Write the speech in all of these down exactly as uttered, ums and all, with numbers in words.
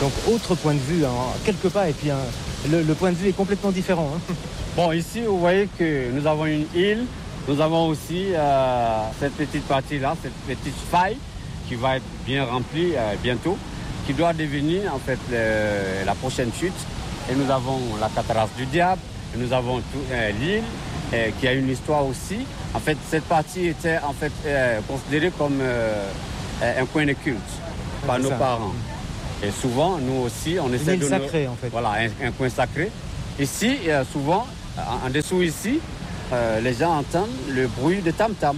Donc autre point de vue, hein, quelques pas, et puis hein, le, le point de vue est complètement différent. Hein. Bon, ici, vous voyez que nous avons une île. Nous avons aussi euh, cette petite partie-là, cette petite faille qui va être bien remplie euh, bientôt, qui doit devenir en fait le, la prochaine chute. Et nous avons la cataracte du Diable, et nous avons euh, l'île euh, qui a une histoire aussi. En fait, cette partie était en fait euh, considérée comme euh, un coin de culte par nos ça. parents. Et souvent, nous aussi, on essaie une île de sacrée nous... en fait. Voilà, un, un coin sacré. Ici, euh, souvent, en, en dessous ici, euh, les gens entendent le bruit de tam-tam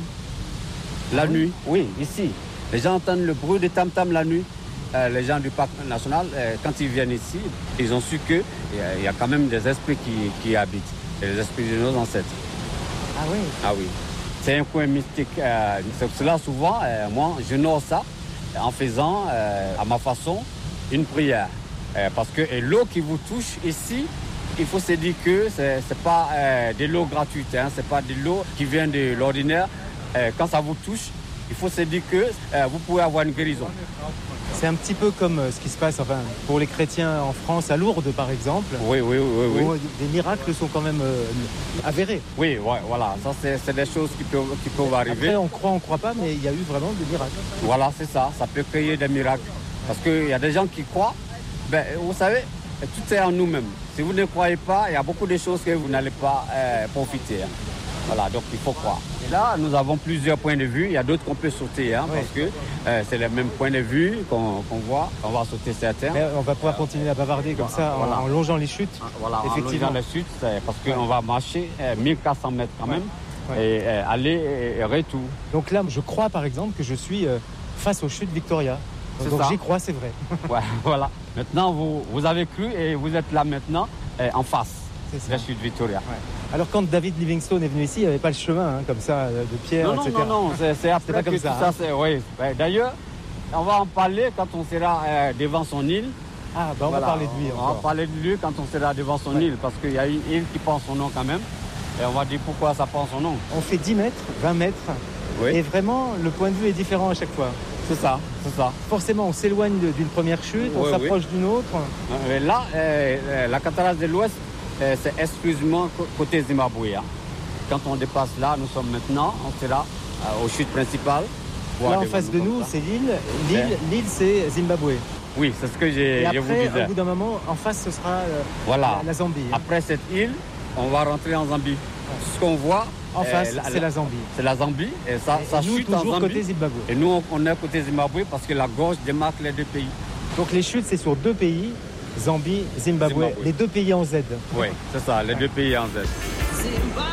la ah, nuit. Oui, ici. Les gens entendent le bruit de tam-tam la nuit. Euh, les gens du parc national, euh, quand ils viennent ici, ils ont su qu'il y, y a quand même des esprits qui, qui habitent. C'est les esprits de nos ancêtres. Ah oui. Ah oui. C'est un coin mystique. Euh, c'est pour cela, souvent, euh, moi, je honore ça en faisant, euh, à ma façon, une prière. Euh, parce que et l'eau qui vous touche ici, il faut se dire que ce n'est pas euh, de l'eau gratuite, hein, ce n'est pas de l'eau qui vient de l'ordinaire. Euh, quand ça vous touche, il faut se dire que euh, vous pouvez avoir une guérison. C'est un petit peu comme ce qui se passe enfin, pour les chrétiens en France, à Lourdes par exemple. Oui, oui, oui. oui. Où des miracles sont quand même euh, avérés. Oui, ouais, voilà. Ça, c'est des choses qui peuvent, qui peuvent arriver. Après, on croit, on ne croit pas, mais il y a eu vraiment des miracles. Voilà, c'est ça. Ça peut créer des miracles. Parce qu'il y a des gens qui croient. Ben, vous savez, tout est en nous-mêmes. Si vous ne croyez pas, il y a beaucoup de choses que vous n'allez pas euh, profiter. Hein. Voilà, donc il faut croire. Et là, nous avons plusieurs points de vue. Il y a d'autres qu'on peut sauter, hein, oui. Parce que euh, c'est les mêmes points de vue qu'on qu'on voit. On va sauter certains. Mais on va pouvoir continuer à bavarder comme ça, voilà. en, en longeant les chutes. Voilà, effectivement. en longeant les chutes, parce qu'on ouais. va marcher euh, mille quatre cents mètres quand même, ouais. et euh, aller et, et retour. Donc là, je crois par exemple que je suis euh, face aux chutes Victoria. Donc, donc j'y crois, c'est vrai. Ouais, voilà. Maintenant, vous, vous avez cru et vous êtes là maintenant, euh, en face de la chute Victoria. Ouais. Alors quand David Livingstone est venu ici, il n'y avait pas le chemin hein, comme ça, de pierre, non, et cetera. Non, non, non, c'est après pas que comme ça, tout hein. ça, oui. D'ailleurs, on va en parler quand on sera euh, devant son île. Ah, bah on voilà. va parler de lui On encore. va parler de lui quand on sera devant son ouais. île, parce qu'il y a une île qui prend son nom quand même. Et on va dire pourquoi ça prend son nom. On fait dix mètres, vingt mètres, oui. Et vraiment, le point de vue est différent à chaque fois. C'est ça, c'est ça. Forcément, on s'éloigne d'une première chute, oui, on s'approche oui. d'une autre. Et là, euh, la cataracte de l'Ouest, euh, c'est exclusivement côté Zimbabwe. Hein. Quand on dépasse là, nous sommes maintenant, on sera euh, aux chutes principales. Là, en face de nous, c'est l'île. L'île, l'île, c'est Zimbabwe. Oui, c'est ce que j'ai je vous disais. Après, au bout d'un moment, en face, ce sera euh, voilà. la, la Zambie. Hein. Après cette île, on va rentrer en Zambie. Ouais. Ce qu'on voit... En face, euh, c'est la Zambie. C'est la Zambie et ça, et ça nous, chute en Zambie. Côté Zimbabwe. Et nous, on est côté Zimbabwe parce que la gorge démarque les deux pays. Donc les chutes, c'est sur deux pays, Zambie, Zimbabwe, Zimbabwe. Les deux pays en Z. Oui, c'est ça, les ouais. deux pays en Z. Zimbabwe.